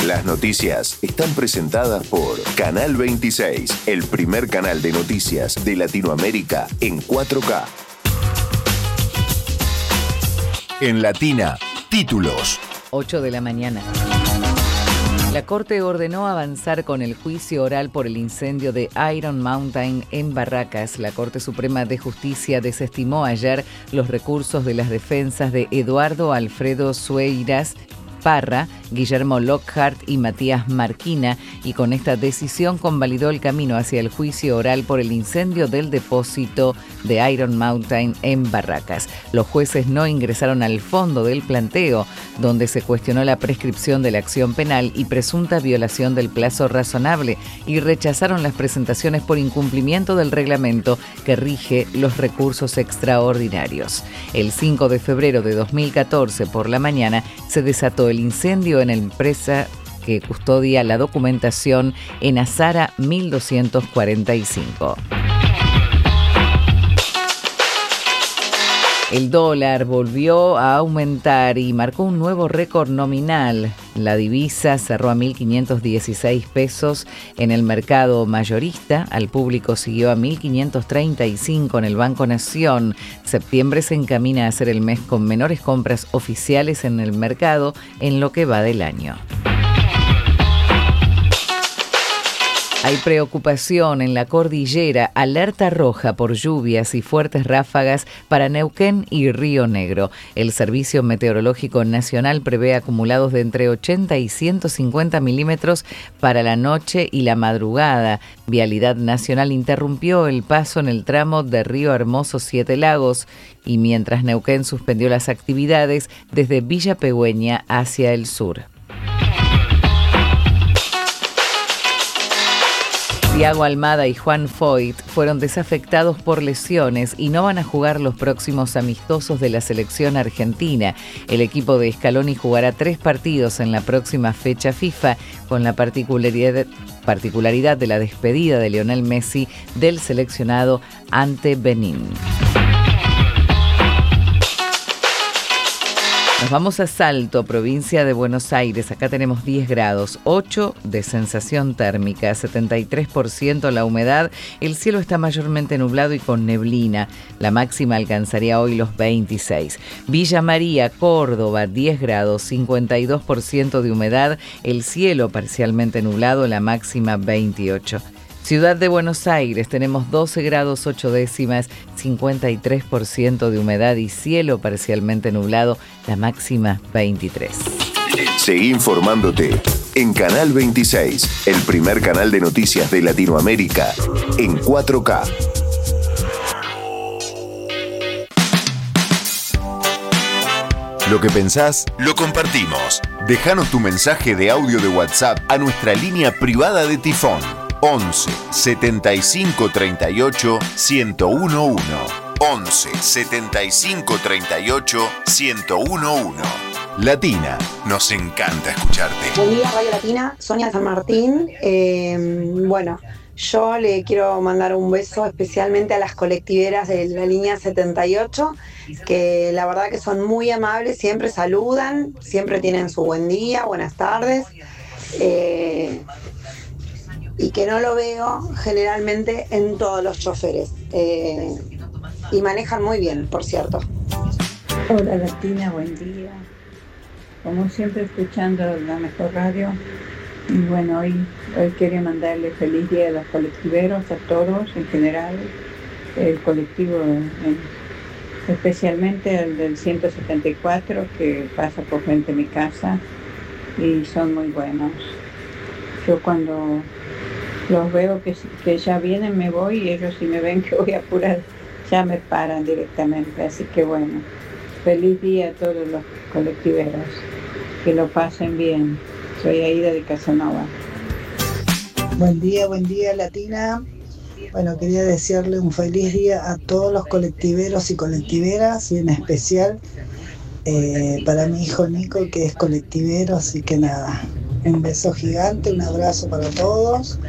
Las noticias están presentadas por Canal 26, el primer canal de noticias de Latinoamérica en 4K. En Latina, títulos. 8 de la mañana. La Corte ordenó avanzar con el juicio oral por el incendio de Iron Mountain en Barracas. La Corte Suprema de Justicia desestimó ayer los recursos de las defensas de Eduardo Alfredo Sueiras Parra, Guillermo Lockhart y Matías Marquina, y con esta decisión convalidó el camino hacia el juicio oral por el incendio del depósito de Iron Mountain en Barracas. Los jueces no ingresaron al fondo del planteo, donde se cuestionó la prescripción de la acción penal y presunta violación del plazo razonable, y rechazaron las presentaciones por incumplimiento del reglamento que rige los recursos extraordinarios. El 5 de febrero de 2014, por la mañana, se desató el incendio en la empresa que custodia la documentación en Azara 1245. El dólar volvió a aumentar y marcó un nuevo récord nominal. La divisa cerró a 1.516 pesos en el mercado mayorista. Al público siguió a 1.535 en el Banco Nación. Septiembre se encamina a ser el mes con menores compras oficiales en el mercado en lo que va del año. Hay preocupación en la cordillera, alerta roja por lluvias y fuertes ráfagas para Neuquén y Río Negro. El Servicio Meteorológico Nacional prevé acumulados de entre 80 y 150 milímetros para la noche y la madrugada. Vialidad Nacional interrumpió el paso en el tramo de Río Hermoso Siete Lagos, y mientras Neuquén suspendió las actividades desde Villa Pegüeña hacia el sur. Thiago Almada y Juan Foyt fueron desafectados por lesiones y no van a jugar los próximos amistosos de la selección argentina. El equipo de Scaloni jugará 3 partidos en la próxima fecha FIFA, con la particularidad de la despedida de Lionel Messi del seleccionado ante Benín. Nos vamos a Salto, provincia de Buenos Aires. Acá tenemos 10 grados, 8 de sensación térmica, 73% la humedad. El cielo está mayormente nublado y con neblina. La máxima alcanzaría hoy los 26. Villa María, Córdoba, 10 grados, 52% de humedad. El cielo parcialmente nublado, la máxima 28. Ciudad de Buenos Aires, tenemos 12 grados 8 décimas, 53% de humedad y cielo parcialmente nublado, la máxima 23. Seguí informándote en Canal 26, el primer canal de noticias de Latinoamérica en 4K. Lo que pensás, lo compartimos. Déjanos tu mensaje de audio de WhatsApp a nuestra línea privada de Tifón. 11 75 38 1011. 11 75 38 1011. Latina, nos encanta escucharte. Buen día, Radio Latina, Sonia de San Martín. Yo le quiero mandar un beso especialmente a las colectiveras de la línea 78, que la verdad que son muy amables, siempre saludan, siempre tienen su buen día, buenas tardes. Y que no lo veo generalmente en todos los choferes. Y manejan muy bien, por cierto. Hola Latina, buen día. Como siempre, escuchando la mejor radio. Y bueno, hoy quería mandarle feliz día a los colectiveros, a todos en general. El colectivo, especialmente el del 174, que pasa por frente a mi casa. Y son muy buenos. Yo cuando los veo que ya vienen, me voy, y ellos, si me ven que voy a apurar, ya me paran directamente. Así que bueno, feliz día a todos los colectiveros, que lo pasen bien. Soy Aida de Casanova. Buen día Latina. Bueno, quería desearle un feliz día a todos los colectiveros y colectiveras, y en especial para mi hijo Nico, que es colectivero. Así que nada, un beso gigante, un abrazo para todos.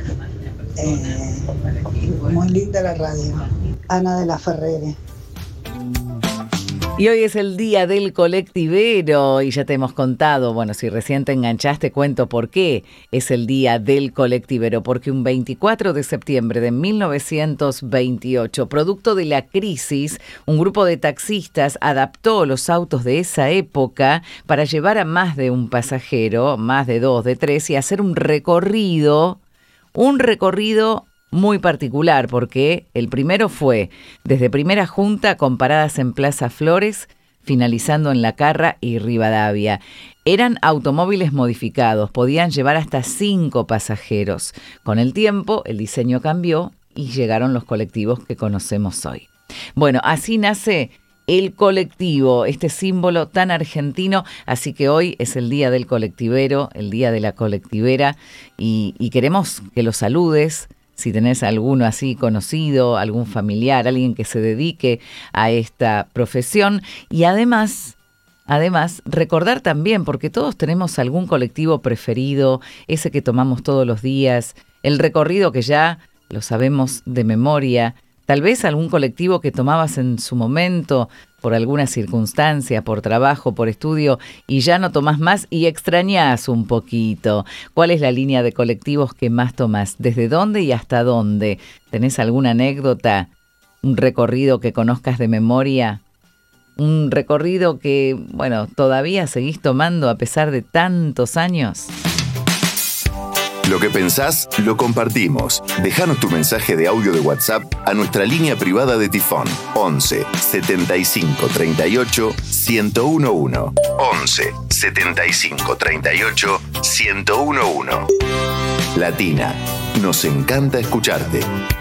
Muy linda la radio. Ana de la Ferrere. Y hoy es el día del colectivero y ya te hemos contado, bueno, si recién te enganchaste, cuento por qué es el día del colectivero, porque un 24 de septiembre de 1928, producto de la crisis, un grupo de taxistas adaptó los autos de esa época para llevar a más de un pasajero, más de 2, de 3, y hacer un recorrido muy particular, porque el primero fue desde Primera Junta con paradas en Plaza Flores, finalizando en La Carra y Rivadavia. Eran automóviles modificados, podían llevar hasta 5 pasajeros. Con el tiempo, el diseño cambió y llegaron los colectivos que conocemos hoy. Bueno, así nace el colectivo, este símbolo tan argentino, así que hoy es el día del colectivero, el día de la colectivera, y queremos que lo saludes. Si tenés alguno así conocido, algún familiar, alguien que se dedique a esta profesión. Y además, recordar también, porque todos tenemos algún colectivo preferido, ese que tomamos todos los días, el recorrido que ya lo sabemos de memoria, tal vez algún colectivo que tomabas en su momento por alguna circunstancia, por trabajo, por estudio, y ya no tomás más y extrañás un poquito. ¿Cuál es la línea de colectivos que más tomás? ¿Desde dónde y hasta dónde? ¿Tenés alguna anécdota? ¿Un recorrido que conozcas de memoria? ¿Un recorrido que, bueno, todavía seguís tomando a pesar de tantos años? Lo que pensás, lo compartimos. Déjanos tu mensaje de audio de WhatsApp a nuestra línea privada de Tifón. 11 75 38 1011. 11 75 38 1011. Latina, nos encanta escucharte.